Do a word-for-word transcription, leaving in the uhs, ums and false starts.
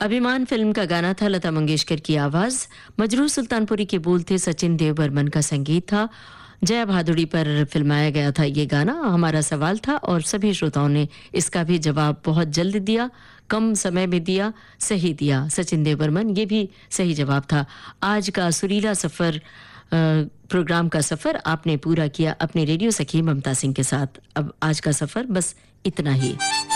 अभिमान फिल्म का गाना था, लता मंगेशकर की आवाज, मजरूह सुल्तानपुरी के बोल थे, सचिन देव बर्मन का संगीत था। जया भादुड़ी पर फिल्माया गया था ये गाना। हमारा सवाल था और सभी श्रोताओं ने इसका भी जवाब बहुत जल्द दिया, कम समय में दिया, सही दिया। सचिन देव बर्मन, ये भी सही जवाब था। आज का सुरीला सफर प्रोग्राम का सफर आपने पूरा किया अपने रेडियो सखी ममता सिंह के साथ। अब आज का सफर बस इतना ही।